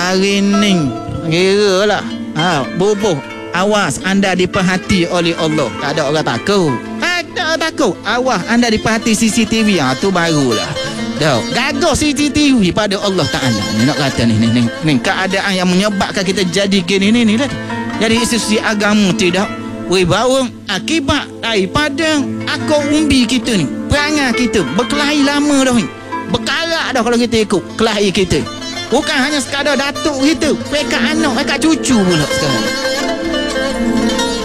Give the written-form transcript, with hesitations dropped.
hari ni kira lah bubuh. Awas anda diperhati oleh Allah. Tak ada orang takut. Tak ada takut. Awas anda diperhati CCTV. Tu barulah. Dah gagah CCTV pada Allah Ta'ala. Ni nak kata ni keadaan yang menyebabkan kita jadi gini ni dah. Jadi institusi agama tidak wibawa akibat daripada akar umbi kita ni. Perangai kita berkelahi lama dah ni. Berkarak dah kalau kita ikut kelahi kita. Bukan hanya sekadar datuk kita, pekat anak, pekat cucu pula sekarang.